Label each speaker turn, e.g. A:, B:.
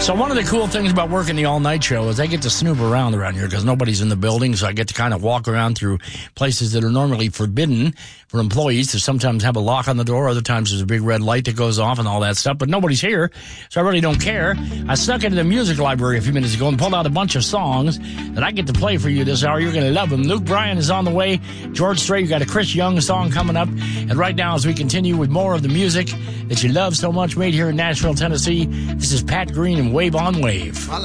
A: So one of the cool things about working the all-night show is I get to snoop around here because nobody's in the building, so I get to kind of walk around through places that are normally forbidden for employees to sometimes have a lock on the door. Other times there's a big red light that goes off and all that stuff, but nobody's here, so I really don't care. I snuck into the music library a few minutes ago and pulled out a bunch of songs that I get to play for you this hour. You're going to love them. Luke Bryan is on the way. George Strait, you got a Chris Young song coming up. And right now, as we continue with more of the music that you love so much made here in Nashville, Tennessee, this is Pat Green and Wave on Wave.